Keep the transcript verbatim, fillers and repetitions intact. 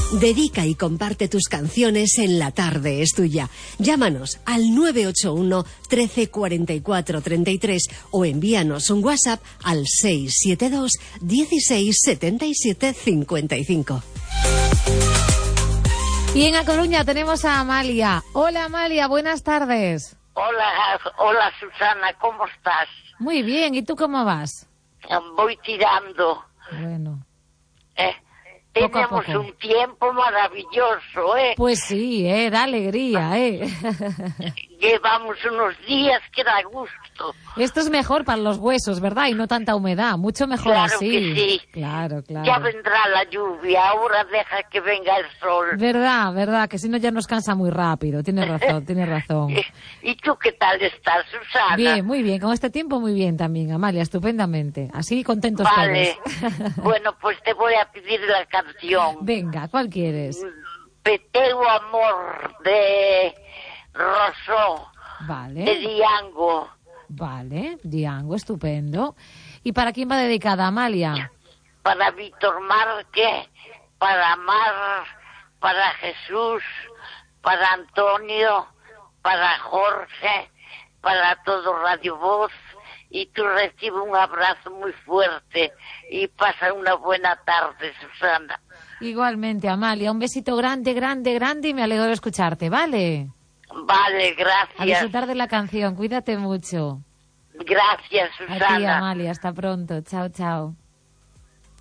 Dedica y comparte tus canciones en La Tarde es Tuya. Llámanos al nueve ocho uno, trece, cuarenta y cuatro, treinta y tres o envíanos un WhatsApp al seis siete dos, dieciséis, setenta y siete, cincuenta y cinco. Y en A Coruña tenemos a Amalia. Hola Amalia, buenas tardes. Hola, hola Susana, ¿cómo estás? Muy bien, ¿y tú cómo vas? Voy tirando. Bueno. Eh, Poco a Tenemos poco. un tiempo maravilloso, ¿eh? Pues sí, eh, da alegría, eh. Llevamos unos días que da gusto. Esto es mejor para los huesos, ¿verdad? Y no tanta humedad, mucho mejor Claro así. que sí. Claro, claro. Ya vendrá la lluvia, ahora deja que venga el sol. Verdad, verdad, que si no ya nos cansa muy rápido. Tienes razón, tienes razón. ¿Y tú qué tal estás, Susana? Bien, muy bien, con este tiempo muy bien también, Amalia, estupendamente. Así contentos Vale. todos. Bueno, pues te voy a pedir la canción. Venga, ¿cuál quieres? Peteo Amor de Rosó, de Vale, Diango. vale, Diango, estupendo. ¿Y para quién va dedicada, Amalia? Para Víctor Márquez, para Mar, para Jesús, para Antonio, para Jorge, para todo Radio Voz, y tú recibe un abrazo muy fuerte y pasa una buena tarde, Susana. Igualmente, Amalia, un besito grande, grande, grande y me alegro de escucharte, ¿vale? Vale, A gracias. disfrutar de la canción, cuídate mucho. Gracias, A ti, Susana. Amalia, hasta pronto, chao, chao.